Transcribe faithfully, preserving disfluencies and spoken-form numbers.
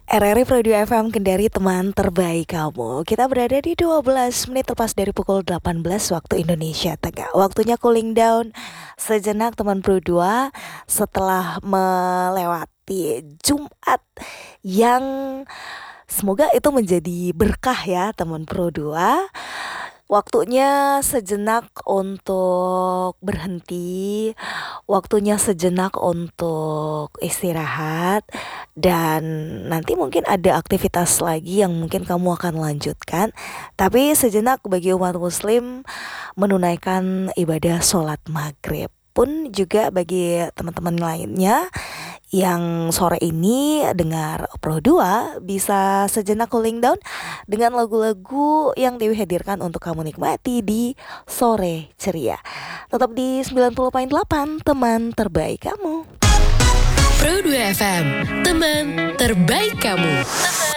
R R I Pro dua F M Kendari, teman terbaik kamu. Kita berada di dua belas menit lepas dari pukul delapan belas waktu Indonesia Tengah. Waktunya cooling down sejenak teman Pro dua setelah melewati Jumat yang semoga itu menjadi berkah ya teman Pro dua. Waktunya sejenak untuk berhenti, waktunya sejenak untuk istirahat, dan nanti mungkin ada aktivitas lagi yang mungkin kamu akan lanjutkan. Tapi sejenak bagi umat muslim menunaikan ibadah sholat maghrib. Pun juga bagi teman-teman lainnya yang sore ini dengar Pro dua bisa sejenak cooling down dengan lagu-lagu yang Dewi hadirkan untuk kamu nikmati di sore ceria. Tetap di sembilan puluh koma delapan, teman terbaik kamu. Pro dua F M, teman terbaik kamu. Teman